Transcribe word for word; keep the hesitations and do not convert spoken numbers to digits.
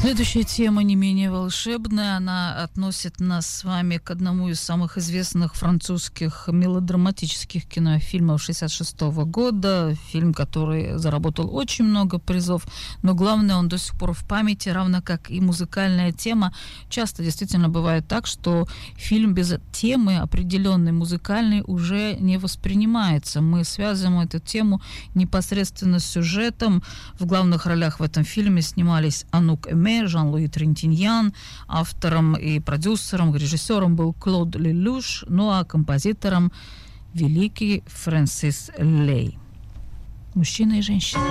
Следующая тема не менее волшебная. Она относит нас с вами к одному из самых известных французских мелодраматических кинофильмов шестьдесят шестого года. Фильм, который заработал очень много призов, но главное, он до сих пор в памяти, равно как и музыкальная тема. Часто действительно бывает так, что фильм без темы определенной музыкальной уже не воспринимается. Мы связываем эту тему непосредственно с сюжетом. В главных ролях в этом фильме снимались Анук Эме, Жан-Луи Трентиньян, автором и продюсером, режиссером был Клод Лелюш, ну а композитором великий Фрэнсис Лей. Мужчина и женщина.